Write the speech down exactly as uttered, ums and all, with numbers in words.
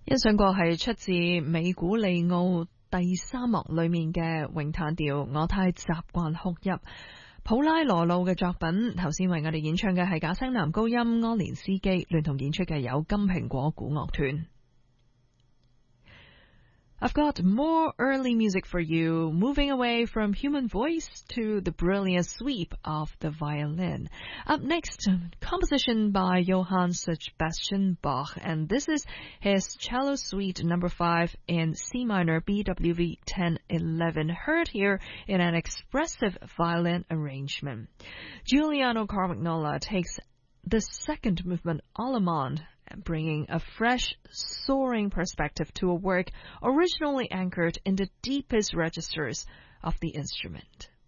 欣賞過係出自美古利奧第三幕裏面嘅詠嘆調，我太習慣哭泣。普拉羅路嘅作品，頭先為我哋演唱嘅係假聲男高音柯連斯基，聯同演出嘅有金蘋果古樂團。I've got more early music for you, moving away from human voice to the brilliant sweep of the violin. Up next, composition by Johann Sebastian Bach, and this is his cello suite number five in C minor B W V ten eleven, heard here in an expressive violin arrangement. Giuliano Carmagnola takes the second movement Allemande, bringing a fresh, soaring perspective to a work originally anchored in the deepest registers of the instrument.